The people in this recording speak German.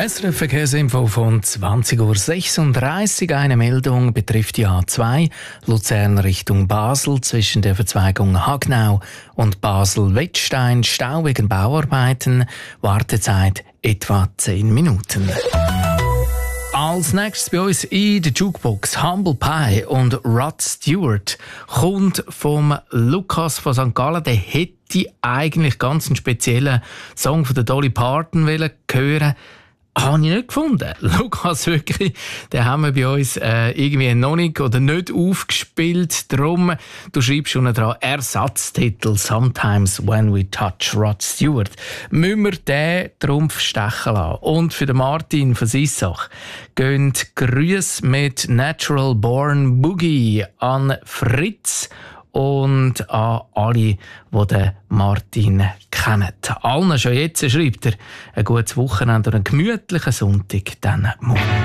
SRF Verkehrsinfo von 20.36 Uhr. Eine Meldung betrifft die A2 Luzern Richtung Basel zwischen der Verzweigung Hagnau und Basel-Wettstein. Stau wegen Bauarbeiten. Wartezeit etwa 10 Minuten. Als nächstes bei uns in der Jukebox Humble Pie und Rod Stewart kommt vom Lukas von St. Gallen. Der hätte eigentlich ganz einen speziellen Song von der Dolly Parton hören. Habe ich nicht gefunden. Lukas, wirklich, den haben wir bei uns irgendwie noch nicht oder nicht aufgespielt. Darum, du schreibst schon dran, Ersatztitel «Sometimes When We Touch Rod Stewart». Müssen wir den Trumpf stechen lassen. Und für den Martin von Sissach gehen Grüße mit «Natural Born Boogie» an Fritz und an alle, die den Martin kennen. Allen schon jetzt schreibt er ein gutes Wochenende oder einen gemütlichen Sonntag dann morgen.